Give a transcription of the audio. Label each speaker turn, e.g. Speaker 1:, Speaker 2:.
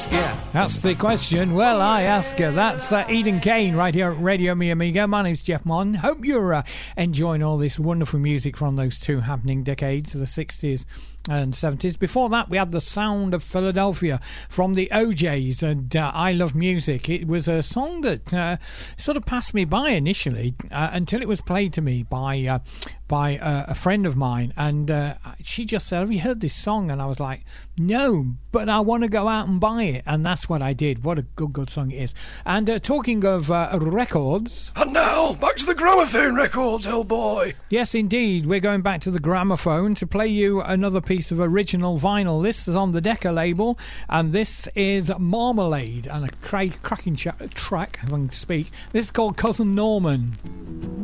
Speaker 1: Yeah, that's the question. Well, I ask her. That's Eden Kane right here at Radio Mi Amigo. My name's Jeff Mon. Hope you're enjoying all this wonderful music from those two happening decades, the 60s and 70s. Before that, we had The Sound of Philadelphia from the OJs and I Love Music. It was a song that sort of passed me by initially until it was played to me by a friend of mine, and she just said, "Have you heard this song?" And I was like, "No, but I want to go out and buy it," and that's what I did. What a good song it is. And talking of records,
Speaker 2: and now back to the gramophone records, old boy.
Speaker 1: Yes, indeed, we're going back to the gramophone to play you another piece of original vinyl. This is on the Decca label, and this is Marmalade, and a cracking track, if I can speak. This is called Cousin Norman.